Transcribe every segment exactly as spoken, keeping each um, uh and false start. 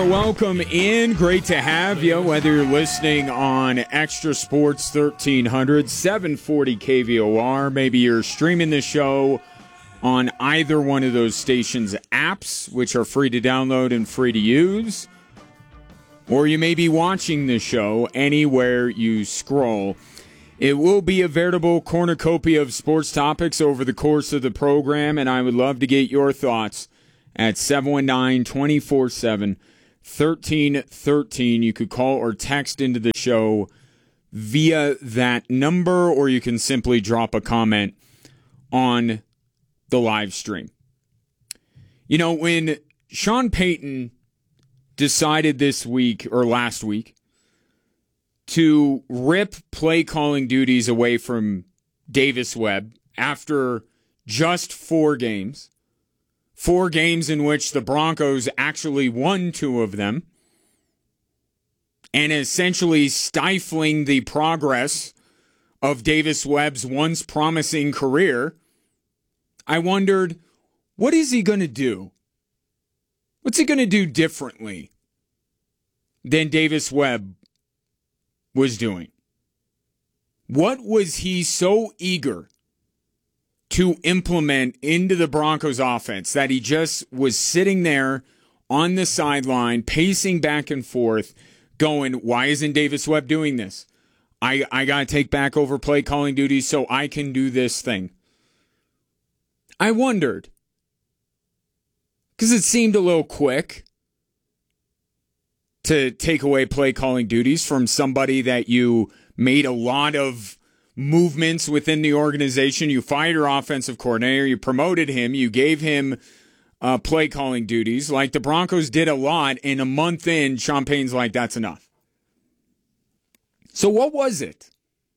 right, welcome in. Great to have you, whether you're listening on Extra Sports thirteen hundred, seven forty K V O R. Maybe you're streaming the show on either one of those stations' apps, which are free to download and free to use. Or you may be watching the show anywhere you scroll. It will be a veritable cornucopia of sports topics over the course of the program, and I would love to get your thoughts at seven one nine, two four seven, one three one three. You could call or text into the show via that number, or you can simply drop a comment on the live stream. You know, when Sean Payton decided this week or last week to rip play calling duties away from Davis Webb after just four games, four games in which the Broncos actually won two of them, and essentially stifling the progress of Davis Webb's once promising career, I wondered, what is he going to do? What's he going to do differently than Davis Webb was doing? What was he so eager to implement into the Broncos offense that he just was sitting there on the sideline, pacing back and forth, going, why isn't Davis Webb doing this? I, I got to take back over play calling duties so I can do this thing. I wondered, because it seemed a little quick to take away play calling duties from somebody that you made a lot of movements within the organization. You fired your offensive coordinator, you promoted him, you gave him uh, play calling duties. Like the Broncos did a lot, and a month in, Sean Payton's like, that's enough. So what was it?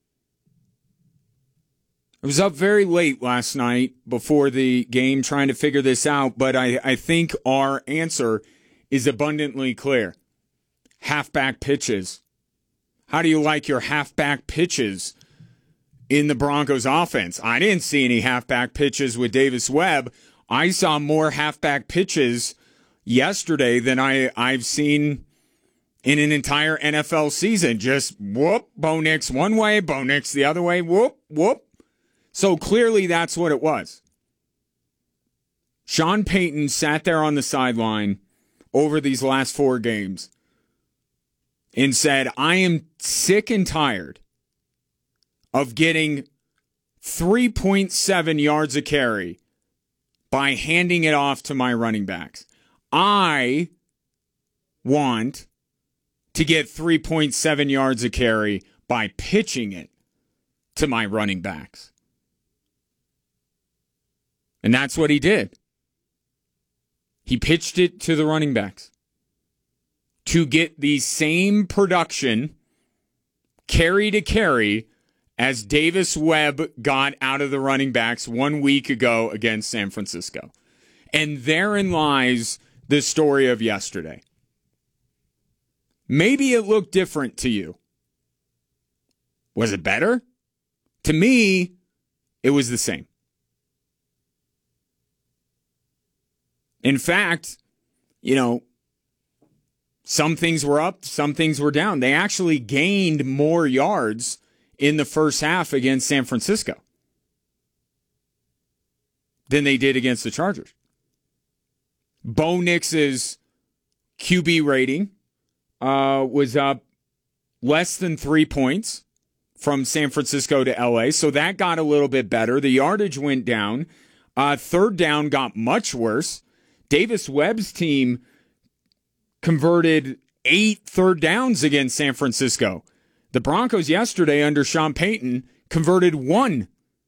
I was up very late last night before the game trying to figure this out, but I, I think our answer is abundantly clear. Halfback pitches. How do you like your halfback pitches in the Broncos offense? I didn't see any halfback pitches with Davis Webb. I saw more halfback pitches yesterday than I, I've seen in an entire N F L season. Just whoop, Bo Nix one way, Bo Nix the other way, whoop, whoop. So clearly that's what it was. Sean Payton sat there on the sideline over these last four games and said, I am sick and tired of getting three point seven yards a carry by handing it off to my running backs. I want to get three point seven yards a carry by pitching it to my running backs. And that's what he did. He pitched it to the running backs to get the same production carry to carry as Davis Webb got out of the running backs one week ago against San Francisco. And therein lies the story of yesterday. Maybe it looked different to you. Was it better? To me, it was the same. In fact, you know, some things were up, some things were down. They actually gained more yards in the first half against San Francisco than they did against the Chargers. Bo Nix's Q B rating uh, was up less than three points from San Francisco to L A, so that got a little bit better. The yardage went down. Uh, third down got much worse. Davis Webb's team converted eight third downs against San Francisco. The Broncos yesterday under Sean Payton converted one.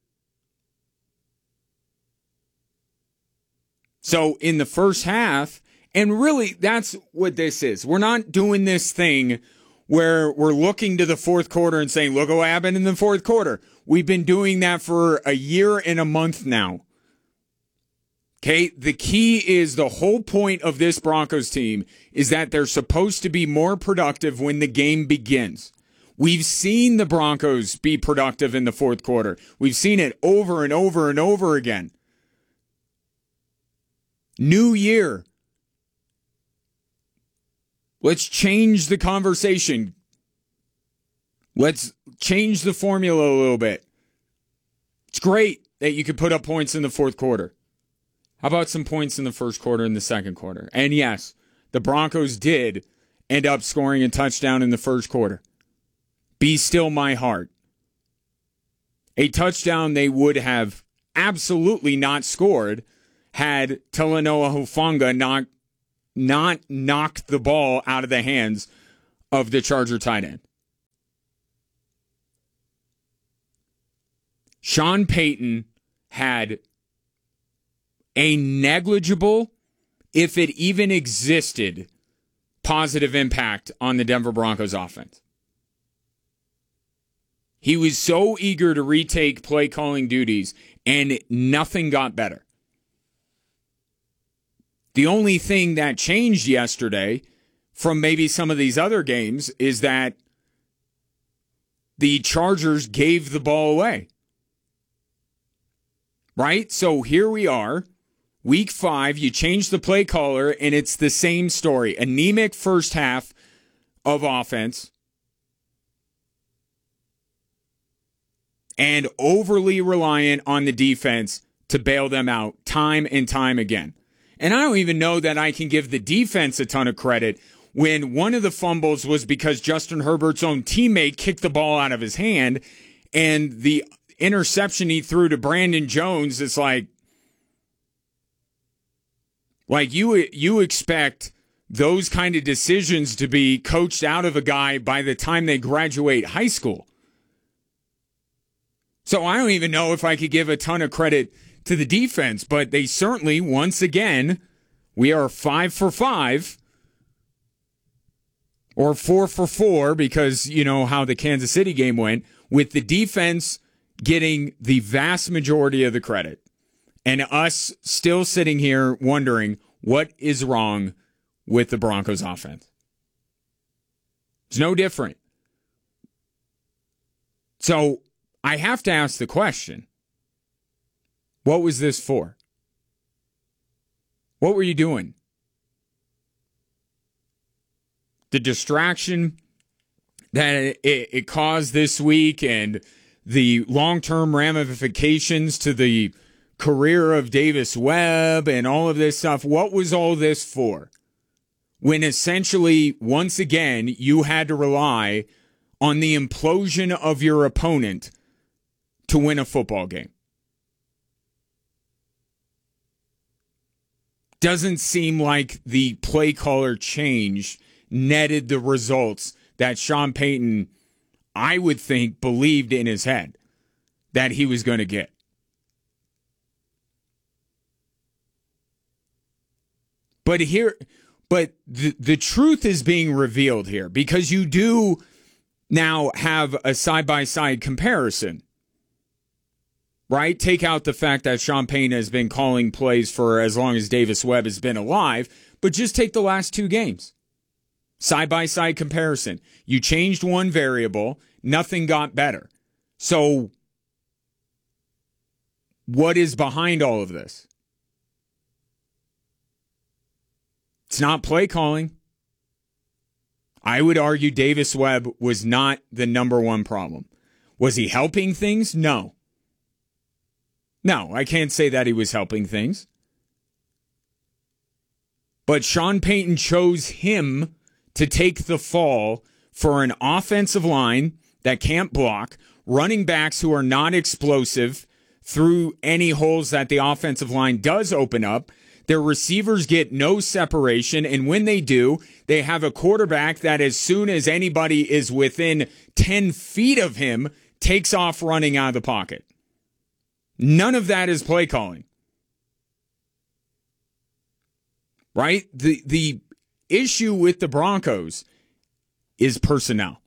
So in the first half, and really that's what this is. We're not doing this thing where we're looking to the fourth quarter and saying, look what happened in the fourth quarter. We've been doing that for a year and a month now. Okay, the key is the whole point of this Broncos team is that they're supposed to be more productive when the game begins. We've seen the Broncos be productive in the fourth quarter. We've seen it over and over and over again. New year. Let's change the conversation. Let's change the formula a little bit. It's great that you could put up points in the fourth quarter. How about some points in the first quarter and the second quarter? And yes, the Broncos did end up scoring a touchdown in the first quarter. Be still my heart. A touchdown they would have absolutely not scored had Talanoa Hufanga not, not knocked the ball out of the hands of the Charger tight end. Sean Payton had a negligible, if it even existed, positive impact on the Denver Broncos offense. He was so eager to retake play calling duties, and nothing got better. The only thing that changed yesterday from maybe some of these other games is that the Chargers gave the ball away. Right? So here we are. Week five, you change the play caller, and it's the same story. Anemic first half of offense. And overly reliant on the defense to bail them out time and time again. And I don't even know that I can give the defense a ton of credit when one of the fumbles was because Justin Herbert's own teammate kicked the ball out of his hand, and the interception he threw to Brandon Jones is like, like you you expect those kind of decisions to be coached out of a guy by the time they graduate high school. So I don't even know if I could give a ton of credit to the defense, but they certainly, once again, we are five for five or four for four because you know how the Kansas City game went, with the defense getting the vast majority of the credit and us still sitting here wondering what is wrong with the Broncos offense. It's no different. So I have to ask the question, what was this for? What were you doing? The distraction that it, it caused this week and the long-term ramifications to the career of Davis Webb and all of this stuff. What was all this for? When essentially, once again, you had to rely on the implosion of your opponent to win a football game. Doesn't seem like the play caller change netted the results that Sean Payton, I would think, believed in his head that he was going to get. But here, but the, the truth is being revealed here because you do now have a side-by-side comparison. Right? Take out the fact that Sean Payton has been calling plays for as long as Davis Webb has been alive, but just take the last two games. Side-by-side comparison. You changed one variable, nothing got better. So, what is behind all of this? It's not play calling. I would argue Davis Webb was not the number one problem. Was he helping things? No. No, I can't say that he was helping things. But Sean Payton chose him to take the fall for an offensive line that can't block, running backs who are not explosive through any holes that the offensive line does open up. Their receivers get no separation, and when they do, they have a quarterback that as soon as anybody is within ten feet of him, takes off running out of the pocket. None of that is play calling. Right? The the issue with the Broncos is personnel.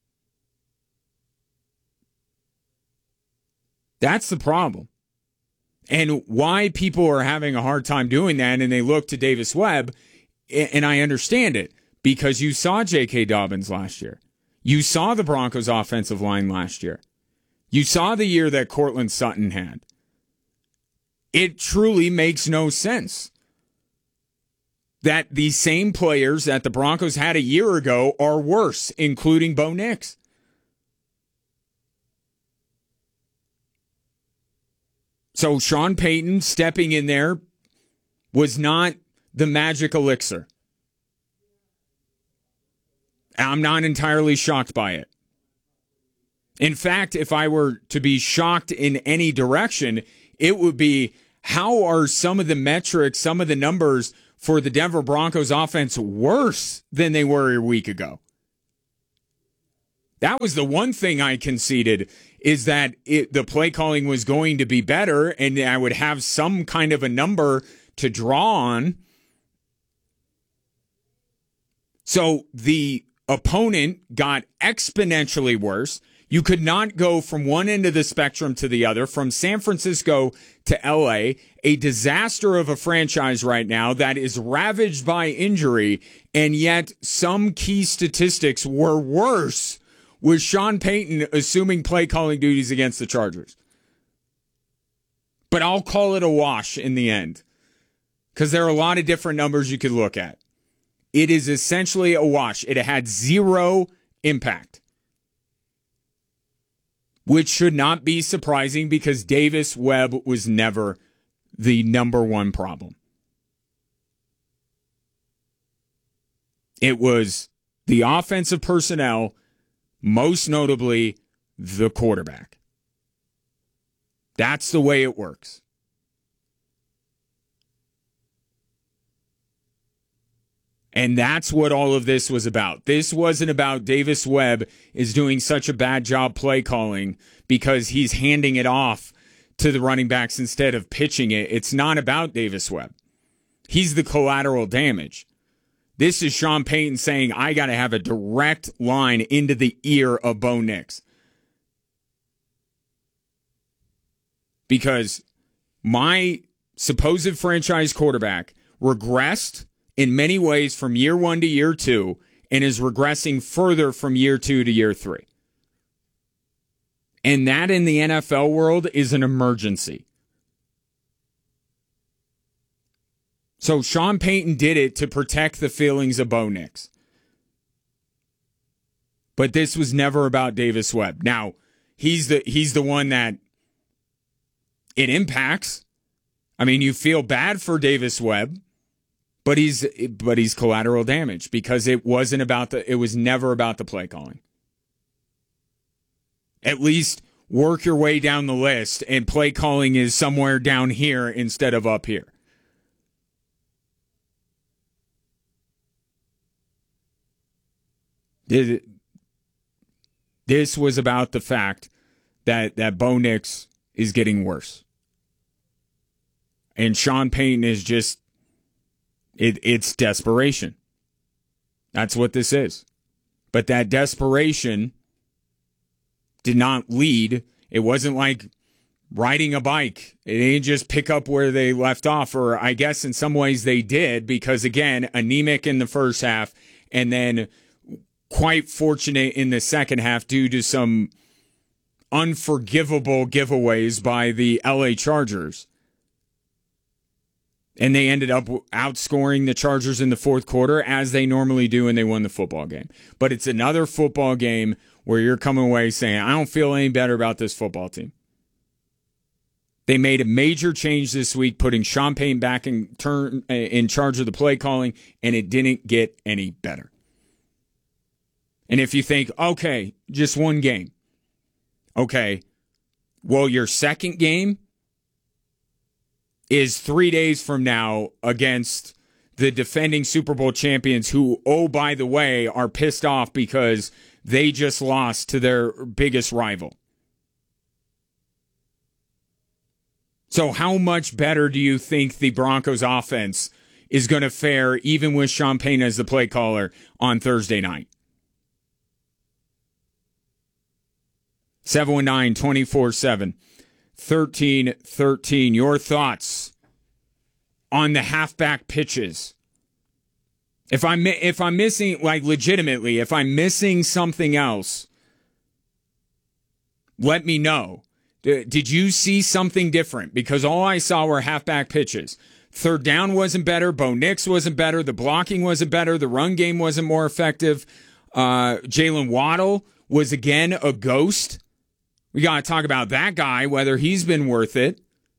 That's the problem. And why people are having a hard time doing that, and they look to Davis Webb, and I understand it, because you saw J K. Dobbins last year. You saw the Broncos offensive line last year. You saw the year that Courtland Sutton had. It truly makes no sense that these same players that the Broncos had a year ago are worse, including Bo Nix. So Sean Payton stepping in there was not the magic elixir. I'm not entirely shocked by it. In fact, if I were to be shocked in any direction, it would be how are some of the metrics, some of the numbers for the Denver Broncos offense worse than they were a week ago? That was the one thing I conceded, is that it, the play calling was going to be better and I would have some kind of a number to draw on. So the opponent got exponentially worse. You could not go from one end of the spectrum to the other, from San Francisco to L A, a disaster of a franchise right now that is ravaged by injury, and yet some key statistics were worse with Sean Payton assuming play calling duties against the Chargers. But I'll call it a wash in the end, because there are a lot of different numbers you could look at. It is essentially a wash. It had zero impact, which should not be surprising because Davis Webb was never the number one problem. It was the offensive personnel, most notably the quarterback. That's the way it works. And that's what all of this was about. This wasn't about Davis Webb is doing such a bad job play calling because he's handing it off to the running backs instead of pitching it. It's not about Davis Webb. He's the collateral damage. This is Sean Payton saying, I got to have a direct line into the ear of Bo Nix. Because my supposed franchise quarterback regressed in many ways from year one to year two, and is regressing further from year two to year three. And that in the N F L world is an emergency. So Sean Payton did it to protect the feelings of Bo Nix. But this was never about Davis Webb. Now, he's the he's the one that it impacts. I mean, you feel bad for Davis Webb. But he's but he's collateral damage because it wasn't about the it was never about the play calling. At least work your way down the list, and play calling is somewhere down here instead of up here. This was about the fact that that Bo Nix is getting worse, and Sean Payton is just. It, it's desperation. That's what this is. But that desperation did not lead. It wasn't like riding a bike. It didn't just pick up where they left off, or I guess in some ways they did, because, again, anemic in the first half and then quite fortunate in the second half due to some unforgivable giveaways by the L A Chargers. And they ended up outscoring the Chargers in the fourth quarter, as they normally do, and they won the football game. But it's another football game where you're coming away saying, I don't feel any better about this football team. They made a major change this week, putting Sean Payton back in, turn, in charge of the play calling, and it didn't get any better. And if you think, okay, just one game. Okay, well, your second game is three days from now against the defending Super Bowl champions who, oh, by the way, are pissed off because they just lost to their biggest rival. So how much better do you think the Broncos offense is going to fare, even with Sean Payton as the play caller, on Thursday night? seven one nine, two four seven thirteen thirteen. Your thoughts on the halfback pitches. If I'm if I'm missing, like legitimately, if I'm missing something else, let me know. Did you see something different? Because all I saw were halfback pitches. Third down wasn't better. Bo Nix wasn't better. The blocking wasn't better. The run game wasn't more effective. Uh, Jalen Waddle was, again, a ghost. We got to talk about that guy, whether he's been worth it.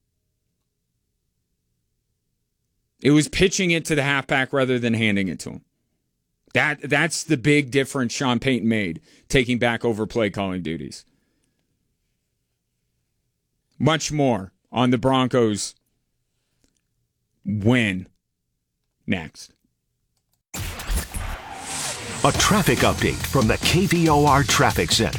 It was pitching it to the halfback rather than handing it to him. That That's the big difference Sean Payton made, taking back over play calling duties. Much more on the Broncos win next. A traffic update from the K V O R Traffic Center.